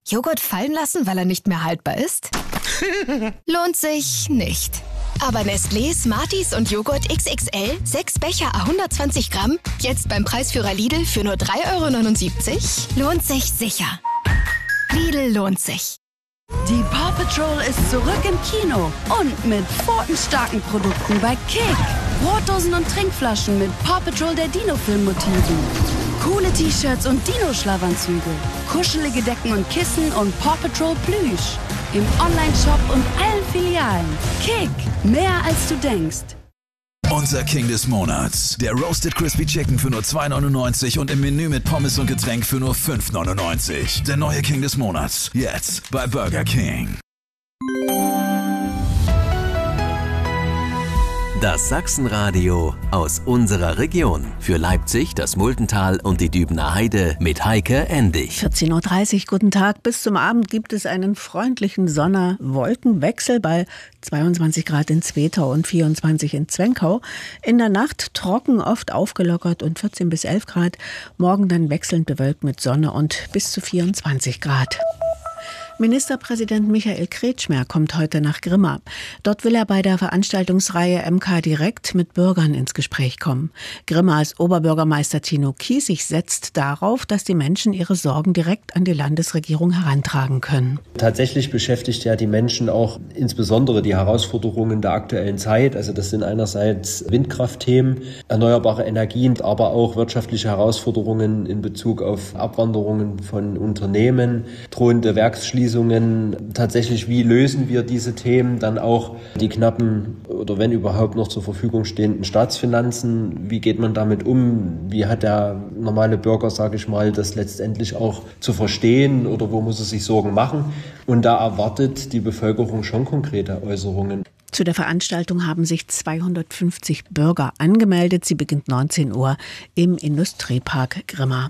Joghurt fallen lassen, weil er nicht mehr haltbar ist? Lohnt sich nicht. Aber Nestlé, Smarties und Joghurt XXL, 6 Becher à 120 Gramm, jetzt beim Preisführer Lidl für nur 3,79 €? Lohnt sich sicher. Lidl lohnt sich. Die Paw Patrol ist zurück im Kino und mit pfotenstarken Produkten bei Kick. Brotdosen und Trinkflaschen mit Paw Patrol der Dino-Film-Motiven. Coole T-Shirts und Dino-Schlafanzüge. Kuschelige Decken und Kissen und Paw Patrol Plüsch. Im Online-Shop und allen Filialen. Kick, mehr als du denkst. Unser King des Monats. Der Roasted Crispy Chicken für nur 2,99 € und im Menü mit Pommes und Getränk für nur 5,99 €. Der neue King des Monats. Jetzt bei Burger King. Das Sachsenradio aus unserer Region. Für Leipzig, das Muldental und die Dübener Heide mit Heike Endig. 14:30 Uhr, guten Tag. Bis zum Abend gibt es einen freundlichen Sonne-Wolkenwechsel bei 22 Grad in Zwetau und 24 in Zwenkau. In der Nacht trocken, oft aufgelockert und 14 bis 11 Grad. Morgen dann wechselnd bewölkt mit Sonne und bis zu 24 Grad. Ministerpräsident Michael Kretschmer kommt heute nach Grimma. Dort will er bei der Veranstaltungsreihe MK Direkt mit Bürgern ins Gespräch kommen. Grimmas Oberbürgermeister Tino Kiesig setzt darauf, dass die Menschen ihre Sorgen direkt an die Landesregierung herantragen können. Tatsächlich beschäftigt ja die Menschen auch insbesondere die Herausforderungen der aktuellen Zeit. Also das sind einerseits Windkraftthemen, erneuerbare Energien, aber auch wirtschaftliche Herausforderungen in Bezug auf Abwanderungen von Unternehmen, drohende Werksschließungen. Tatsächlich, wie lösen wir diese Themen, dann auch die knappen oder wenn überhaupt noch zur Verfügung stehenden Staatsfinanzen, wie geht man damit um, wie hat der normale Bürger, sage ich mal, das letztendlich auch zu verstehen oder wo muss er sich Sorgen machen, und da erwartet die Bevölkerung schon konkrete Äußerungen. Zu der Veranstaltung haben sich 250 Bürger angemeldet. Sie beginnt 19 Uhr im Industriepark Grimma.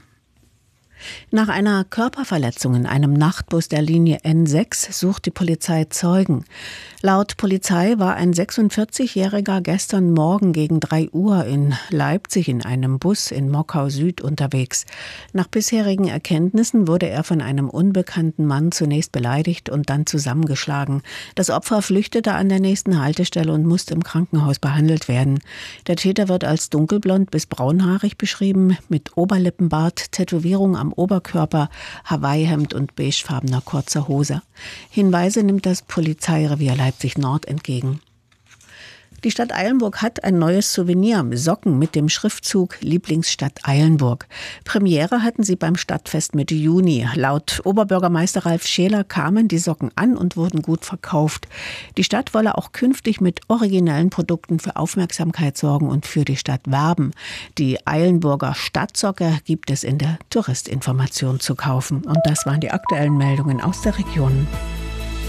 Nach einer Körperverletzung in einem Nachtbus der Linie N6 sucht die Polizei Zeugen. Laut Polizei war ein 46-Jähriger gestern Morgen gegen 3 Uhr in Leipzig in einem Bus in Mockau Süd unterwegs. Nach bisherigen Erkenntnissen wurde er von einem unbekannten Mann zunächst beleidigt und dann zusammengeschlagen. Das Opfer flüchtete an der nächsten Haltestelle und musste im Krankenhaus behandelt werden. Der Täter wird als dunkelblond bis braunhaarig beschrieben, mit Oberlippenbart, Tätowierung am Oberkörper, Hawaii-Hemd und beigefarbener kurzer Hose. Hinweise nimmt das Polizeirevier Leipzig-Nord entgegen. Die Stadt Eilenburg hat ein neues Souvenir, Socken mit dem Schriftzug Lieblingsstadt Eilenburg. Premiere hatten sie beim Stadtfest Mitte Juni. Laut Oberbürgermeister Ralf Scheler kamen die Socken an und wurden gut verkauft. Die Stadt wolle auch künftig mit originellen Produkten für Aufmerksamkeit sorgen und für die Stadt werben. Die Eilenburger Stadtsocke gibt es in der Touristinformation zu kaufen. Und das waren die aktuellen Meldungen aus der Region.